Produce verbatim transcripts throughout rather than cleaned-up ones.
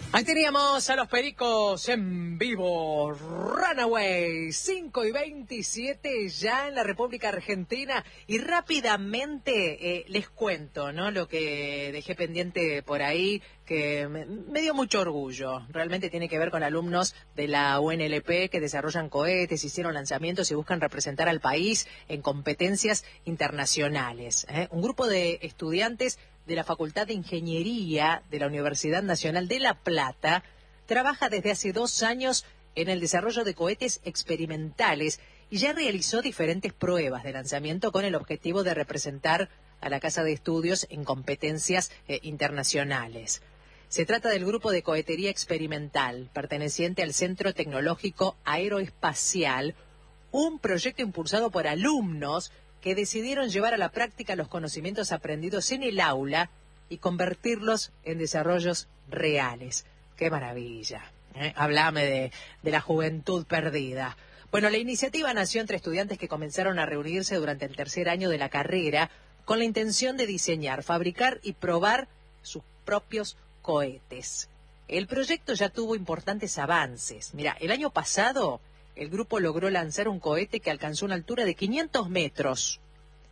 Ahí teníamos a los Pericos en vivo, Runaway, cinco y veintisiete ya en la República Argentina. Y rápidamente eh, les cuento, ¿no? Lo que dejé pendiente por ahí, que me, me dio mucho orgullo. Realmente tiene que ver con alumnos de la U N L P que desarrollan cohetes, hicieron lanzamientos y buscan representar al país en competencias internacionales. ¿eh? Un grupo de estudiantes de la Facultad de Ingeniería de la Universidad Nacional de La Plata trabaja desde hace dos años en el desarrollo de cohetes experimentales y ya realizó diferentes pruebas de lanzamiento con el objetivo de representar a la Casa de Estudios en competencias eh, internacionales. Se trata del grupo de cohetería experimental, perteneciente al Centro Tecnológico Aeroespacial, un proyecto impulsado por alumnos que decidieron llevar a la práctica los conocimientos aprendidos en el aula y convertirlos en desarrollos reales. ¡Qué maravilla! ¿eh? Háblame de, de la juventud perdida. Bueno, la iniciativa nació entre estudiantes que comenzaron a reunirse durante el tercer año de la carrera con la intención de diseñar, fabricar y probar sus propios cohetes. El proyecto ya tuvo importantes avances. Mira, el año pasado el grupo logró lanzar un cohete que alcanzó una altura de quinientos metros.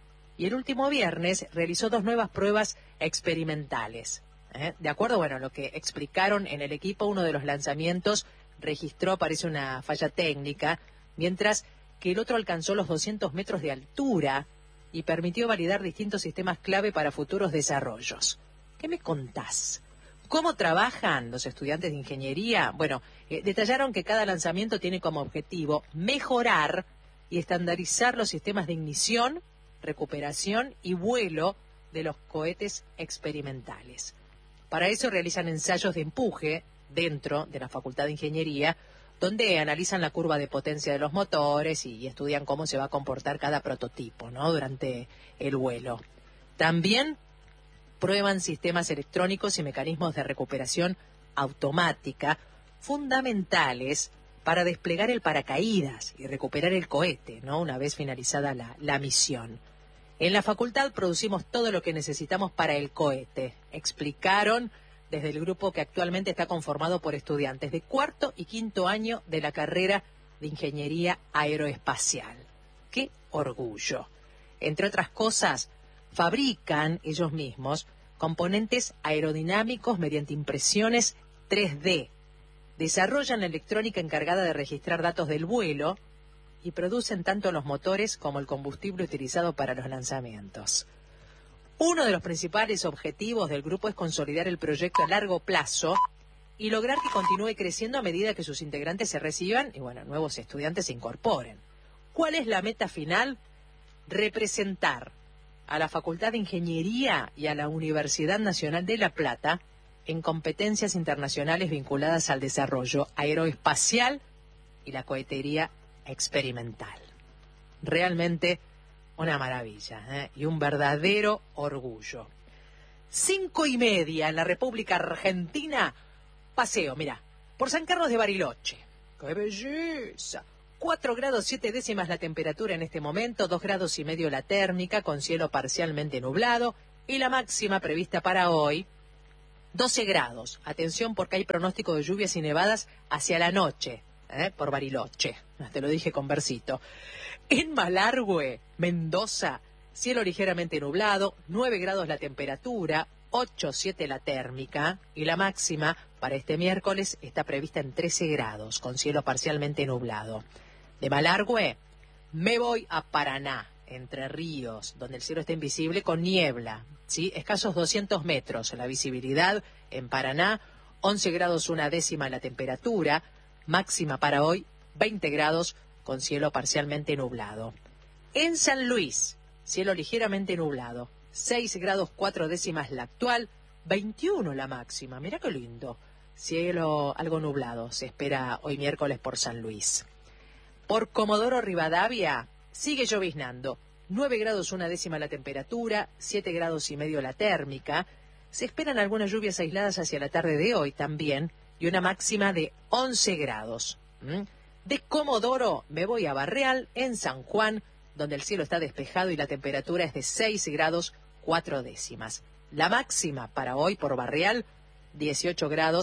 Y el último viernes realizó dos nuevas pruebas experimentales. ¿eh? De acuerdo, bueno, a lo que explicaron en el equipo, uno de los lanzamientos registró, parece una falla técnica, mientras que el otro alcanzó los doscientos metros de altura y permitió validar distintos sistemas clave para futuros desarrollos. ¿Qué me contás? ¿Cómo trabajan los estudiantes de ingeniería? Bueno, eh, detallaron que cada lanzamiento tiene como objetivo mejorar y estandarizar los sistemas de ignición, recuperación y vuelo de los cohetes experimentales. Para eso realizan ensayos de empuje dentro de la Facultad de Ingeniería, donde analizan la curva de potencia de los motores y, y estudian cómo se va a comportar cada prototipo, ¿no? durante el vuelo. También prueban sistemas electrónicos y mecanismos de recuperación automática fundamentales para desplegar el paracaídas y recuperar el cohete, ¿no? Una vez finalizada la, la misión. En la facultad producimos todo lo que necesitamos para el cohete, explicaron desde el grupo que actualmente está conformado por estudiantes de cuarto y quinto año de la carrera de Ingeniería Aeroespacial. ¡Qué orgullo! Entre otras cosas, fabrican ellos mismos componentes aerodinámicos mediante impresiones tres D, desarrollan la electrónica encargada de registrar datos del vuelo y producen tanto los motores como el combustible utilizado para los lanzamientos. Uno de los principales objetivos del grupo es consolidar el proyecto a largo plazo y lograr que continúe creciendo a medida que sus integrantes se reciban y, bueno, nuevos estudiantes se incorporen. ¿Cuál es la meta final? Representar a la Facultad de Ingeniería y a la Universidad Nacional de La Plata en competencias internacionales vinculadas al desarrollo aeroespacial y la cohetería experimental. Realmente una maravilla, ¿eh? y un verdadero orgullo. Cinco y media en la República Argentina, paseo, mira, por San Carlos de Bariloche. ¡Qué belleza! Cuatro grados siete décimas la temperatura en este momento, dos grados y medio la térmica, con cielo parcialmente nublado, y la máxima prevista para hoy, doce grados. Atención porque hay pronóstico de lluvias y nevadas hacia la noche, ¿eh? por Bariloche. Te lo dije con versito. En Malargüe, Mendoza, cielo ligeramente nublado, nueve grados la temperatura, ocho siete la térmica, y la máxima para este miércoles está prevista en trece grados, con cielo parcialmente nublado. De Malargüe me voy a Paraná, Entre Ríos, donde el cielo está invisible con niebla, ¿sí? Escasos doscientos metros la visibilidad en Paraná, once grados una décima la temperatura, máxima para hoy veinte grados con cielo parcialmente nublado. En San Luis, cielo ligeramente nublado, seis grados cuatro décimas la actual, veintiuno la máxima, mira qué lindo. Cielo algo nublado se espera hoy miércoles por San Luis. Por Comodoro Rivadavia sigue lloviznando, nueve grados una décima la temperatura, siete grados y medio la térmica. Se esperan algunas lluvias aisladas hacia la tarde de hoy también y una máxima de once grados. ¿Mm? De Comodoro me voy a Barreal, en San Juan, donde el cielo está despejado y la temperatura es de seis grados cuatro décimas. La máxima para hoy por Barreal, dieciocho grados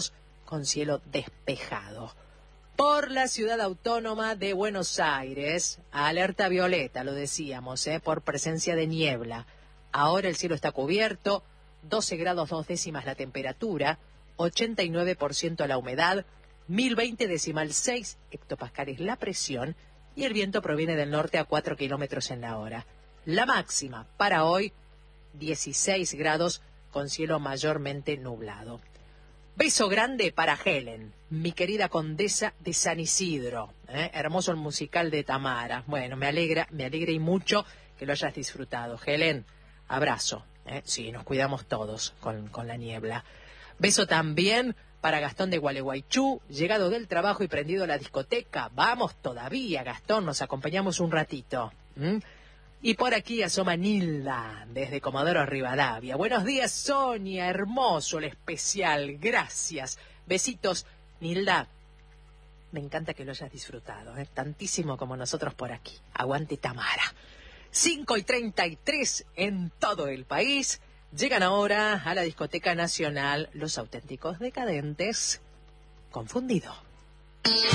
con cielo despejado. Por la ciudad autónoma de Buenos Aires, alerta violeta, lo decíamos, ¿eh? por presencia de niebla. Ahora el cielo está cubierto, doce grados dos décimas la temperatura, ochenta y nueve por ciento la humedad, mil veinte decimal seis hectopascales la presión y el viento proviene del norte a cuatro kilómetros en la hora. La máxima para hoy, dieciséis grados con cielo mayormente nublado. Beso grande para Helen, mi querida condesa de San Isidro. ¿eh? Hermoso el musical de Tamara. Bueno, me alegra, me alegra y mucho que lo hayas disfrutado. Helen, abrazo. ¿eh? Sí, nos cuidamos todos con, con la niebla. Beso también para Gastón de Gualeguaychú, llegado del trabajo y prendido a la discoteca. Vamos todavía, Gastón, nos acompañamos un ratito. ¿Mm? Y por aquí asoma Nilda, desde Comodoro Rivadavia. Buenos días, Sonia, hermoso el especial, gracias. Besitos, Nilda. Me encanta que lo hayas disfrutado, ¿eh? tantísimo como nosotros por aquí. Aguante Tamara. cinco y treinta y tres en todo el país. Llegan ahora a la Discoteca Nacional los auténticos decadentes. Confundido.